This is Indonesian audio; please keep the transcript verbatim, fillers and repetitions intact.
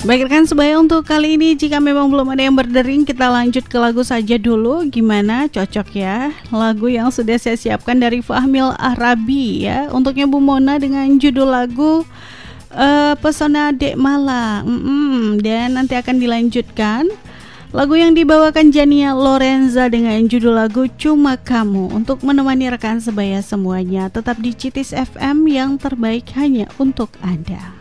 Baik rekan sebaya, untuk kali ini jika memang belum ada yang berdering, kita lanjut ke lagu saja dulu. Gimana, cocok ya? Lagu yang sudah saya siapkan dari Fahmil Arabi ya, untuknya Bu Mona dengan judul lagu uh, Pesona Dek Mala. Mm-mm. Dan nanti akan dilanjutkan lagu yang dibawakan Jania Lorenza dengan judul lagu Cuma Kamu, untuk menemani rekan sebaya semuanya. Tetap di Citis F M, yang terbaik hanya untuk Anda.